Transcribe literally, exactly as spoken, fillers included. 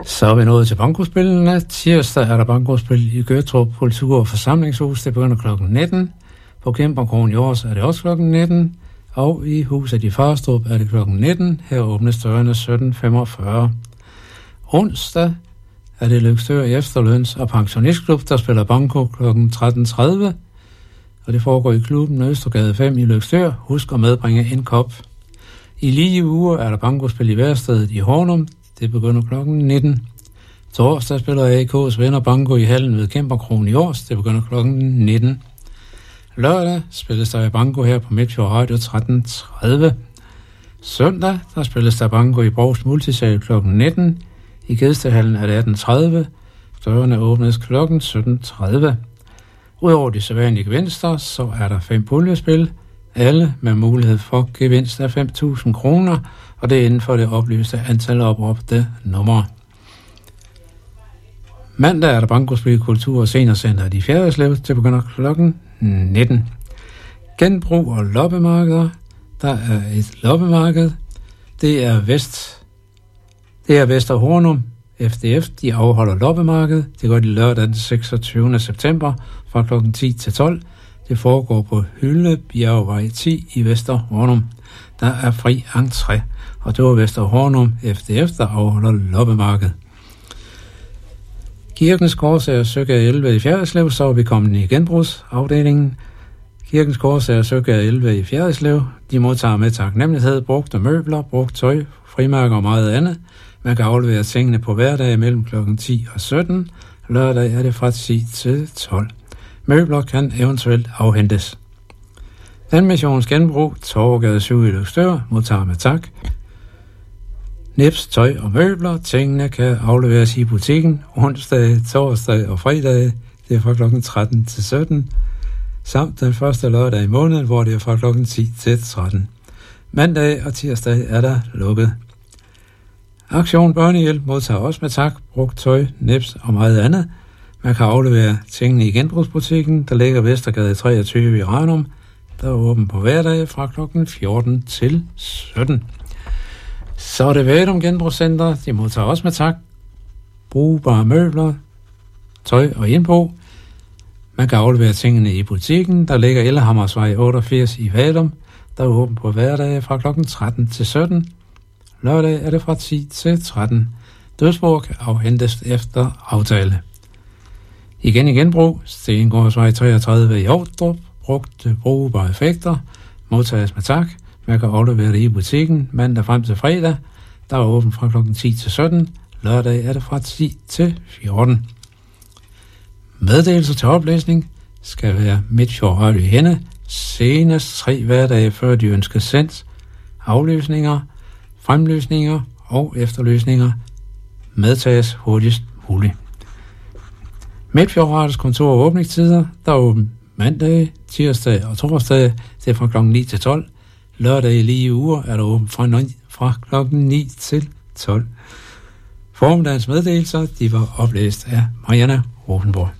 Så er vi nået til bankospillene. Tirsdag er der bankospil i Gøtrup Kultur- og Forsamlingshus. Det begynder klokken nitten. På Kæmperkrogen i Års er det også klokken nitten. Og i Huset i Farstrup er det klokken nitten. Her åbnes dørene sytten femogfyrre. Onsdag er det Løgstør i Efterløns- og Pensionistklub, der spiller banko klokken tretten tredive. Og det foregår i klubben Østergade fem i Løgstør. Husk at medbringe en kop. I lige uger er der bankospil i Værstedet i Hornum. Det begynder klokken nitten. Torsdag spiller A K's venner banko i hallen ved Kæmperkrogen i Års. Det begynder klokken nitten. Lørdag spilles der banko her på Midtfjord Radio tretten tredive. Søndag der spilles der banko i Brogs Multisal klokken nitten. I Gedstehallen er det atten tredive. Dørene åbnes klokken sytten tredive. Udover de sædvanlige gevinster, så er der fem puljespil. Alle med mulighed for gevinst af fem tusind kroner, og det er inden for det oplyste antal opråbte numre. Mandag er der bankospil Kultur- og Seniorcenter i Fjerderslev. Det begynder klokken nitten. Genbrug og loppemarkeder. Der er et loppemarked. Det er Vest. Det er Vester Hornum F D F. De afholder loppemarked. Det går de lørdag den seksogtyvende september fra klokken ti til tolv. Det foregår på Hyllebjergvej ti i Vester Hornum. Der er fri entré, og det var Vester Hornum F D F, der afholder loppemarked. Kirkens Korsager Søgade elleve i Fjerderslev, så er vi kommet i genbrugsafdelingen. Kirkens Korsager Søgade elleve i Fjerderslev, de modtager med taknemmelighed brugte møbler, brugt tøj, frimærker og meget andet. Man kan aflevere tingene på hverdag mellem klokken ti og sytten. Lørdag er det fra ti til tolv. Møbler kan eventuelt afhentes. Den missions genbrug, Torvegade syv i Løgstør, modtager med tak. Nips, tøj og møbler. Tingene kan afleveres i butikken onsdag, torsdag og fredag. Det er fra klokken tretten til sytten. Samt den første lørdag i måneden, hvor det er fra klokken ti til tretten. Mandag og tirsdag er der lukket. Aktion Børnehjælp modtager også med tak. Brugt tøj, nips og meget andet. Man kan aflevere tingene i genbrugsbutikken, der ligger Vestergade treogtyve i Ranum. Der er åben på hverdag fra klokken fjorten til sytten. Så er det Vadum Genbrugscenter. De modtager også med tak. Brugbare møbler, tøj og indbo. Man kan aflevere tingene i butikken, der ligger Ellehammersvej otteogfirs i Vadum. Der er åben på hverdag fra klokken tretten til sytten. Lørdag er det fra ti til tretten. Dødsbo kan afhentes efter aftale. Igen i genbrug, Stengårdsvej treogtredive i Ovdrup, brugte brugbare effekter, modtages med tak. Man kan aflevere det i butikken mandag frem til fredag, der er åben fra klokken ti til sytten, lørdag er det fra ti til fjorten. Meddelelser til oplæsning skal være Midtfjord Radio Henne, senest tre hverdage før de ønskes sendt. Afløsninger, fremløsninger og efterløsninger medtages hurtigst muligt. Midtfjord Radios kontor og åbningstider, der er åben mandag, tirsdag og torsdag, det er fra klokken ni til tolv. Lørdag i lige uger er der åben fra, fra klokken ni til tolv. Formiddagens meddelelser, de var oplæst af Marianne Rosenborg.